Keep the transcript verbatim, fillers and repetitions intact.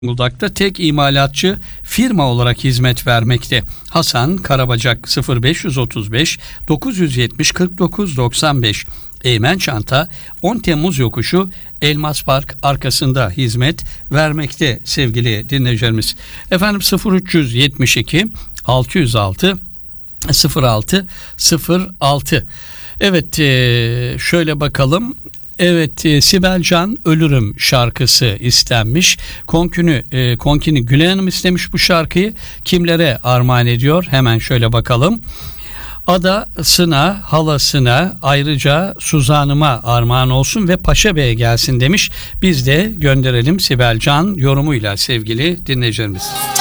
Zonguldak'ta tek imalatçı firma olarak hizmet vermekte. Hasan Karabacak sıfır beş otuz beş dokuz yetmiş kırk dokuz doksan beş. Eymen Çanta on Temmuz yokuşu Elmas Park arkasında hizmet vermekte sevgili dinleyicilerimiz. Efendim sıfır üç yetmiş iki altı yüz altı sıfır altı sıfır altı. Evet, şöyle bakalım. Evet, e, Sibel Can Ölürüm şarkısı istenmiş. Konkini, e, Konkini Gülay Hanım istemiş bu şarkıyı. Kimlere armağan ediyor? Hemen şöyle bakalım. Adasına, halasına, ayrıca Suzan'ıma armağan olsun ve Paşa Bey'e gelsin demiş. Biz de gönderelim Sibel Can yorumuyla sevgili dinleyicilerimiz.